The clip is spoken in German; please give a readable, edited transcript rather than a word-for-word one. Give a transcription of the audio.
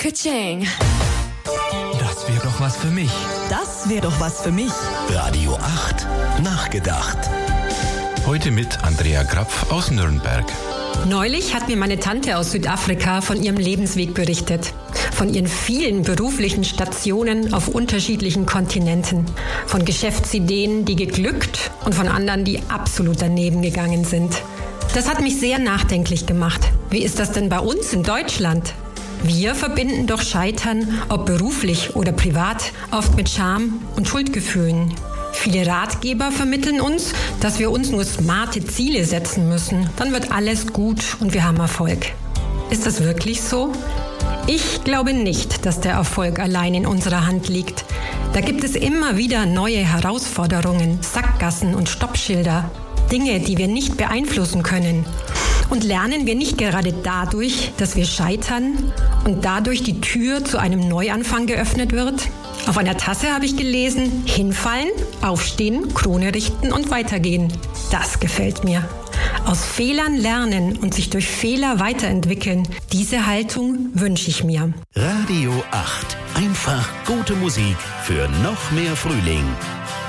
Ka-ching. Das wäre doch was für mich. Das wäre doch was für mich. Radio 8. Nachgedacht. Heute mit Andrea Grapf aus Nürnberg. Neulich hat mir meine Tante aus Südafrika von ihrem Lebensweg berichtet. Von ihren vielen beruflichen Stationen auf unterschiedlichen Kontinenten. Von Geschäftsideen, die geglückt und von anderen, die absolut daneben gegangen sind. Das hat mich sehr nachdenklich gemacht. Wie ist das denn bei uns in Deutschland? Wir verbinden doch Scheitern, ob beruflich oder privat, oft mit Scham und Schuldgefühlen. Viele Ratgeber vermitteln uns, dass wir uns nur smarte Ziele setzen müssen. Dann wird alles gut und wir haben Erfolg. Ist das wirklich so? Ich glaube nicht, dass der Erfolg allein in unserer Hand liegt. Da gibt es immer wieder neue Herausforderungen, Sackgassen und Stoppschilder. Dinge, die wir nicht beeinflussen können. Und lernen wir nicht gerade dadurch, dass wir scheitern und dadurch die Tür zu einem Neuanfang geöffnet wird? Auf einer Tasse habe ich gelesen, hinfallen, aufstehen, Krone richten und weitergehen. Das gefällt mir. Aus Fehlern lernen und sich durch Fehler weiterentwickeln. Diese Haltung wünsche ich mir. Radio 8. Einfach gute Musik für noch mehr Frühling.